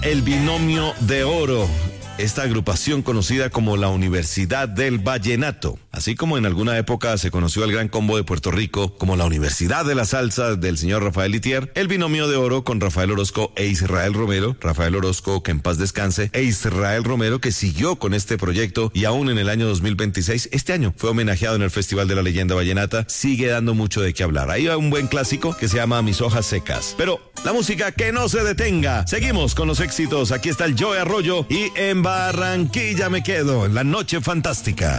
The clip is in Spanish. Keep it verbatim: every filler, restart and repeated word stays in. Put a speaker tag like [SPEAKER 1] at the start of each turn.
[SPEAKER 1] El Binomio de Oro, esta agrupación conocida como la Universidad del Vallenato. Así como en alguna época se conoció al Gran Combo de Puerto Rico como la Universidad de la Salsa del señor Rafael Itier, el Binomio de Oro con Rafael Orozco e Israel Romero, Rafael Orozco que en paz descanse, e Israel Romero que siguió con este proyecto y aún en el año dos mil veintiséis, este año, fue homenajeado en el Festival de la Leyenda Vallenata, sigue dando mucho de qué hablar. Ahí va un buen clásico que se llama Mis Hojas Secas. Pero la música que no se detenga. Seguimos con los éxitos. Aquí está el Joe Arroyo y en Barranquilla me quedo, en la noche fantástica.